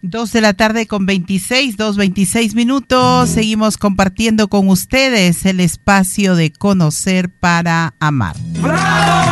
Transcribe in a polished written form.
2:26 minutos. Seguimos compartiendo con ustedes el espacio de Conocer para Amar. ¡Bravo!